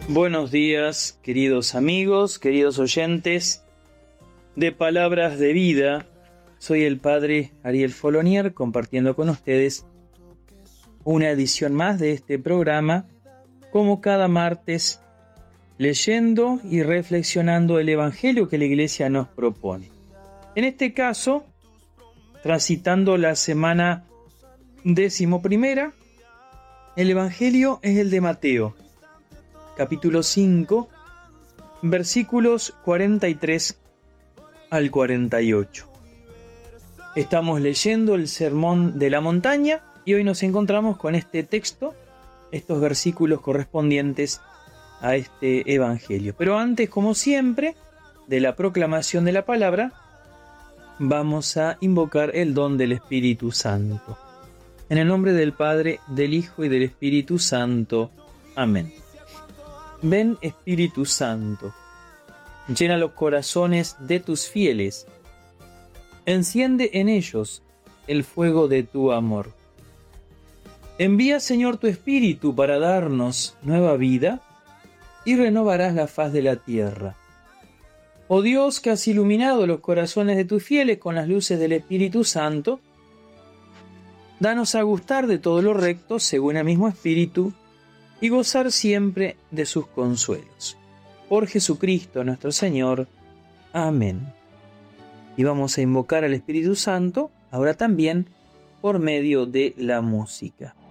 Buenos días, queridos amigos, queridos oyentes de Palabras de Vida. Soy el Padre Ariel Folonier, compartiendo con ustedes una edición más de este programa, como cada martes, leyendo y reflexionando el Evangelio que la Iglesia nos propone. En este caso, transitando la semana 11ª, el Evangelio es el de Mateo, capítulo 5, versículos 43 al 48. Estamos leyendo el Sermón de la Montaña y hoy nos encontramos con este texto, estos versículos correspondientes a este Evangelio. Pero antes, como siempre, de la proclamación de la palabra, vamos a invocar el don del Espíritu Santo. En el nombre del Padre, del Hijo y del Espíritu Santo. Amén. Ven, Espíritu Santo, llena los corazones de tus fieles, enciende en ellos el fuego de tu amor. Envía, Señor, tu Espíritu para darnos nueva vida y renovarás la faz de la tierra. Oh Dios, que has iluminado los corazones de tus fieles con las luces del Espíritu Santo, danos a gustar de todo lo recto según el mismo Espíritu y gozar siempre de sus consuelos. Por Jesucristo nuestro Señor. Amén. Y vamos a invocar al Espíritu Santo ahora también por medio de la música.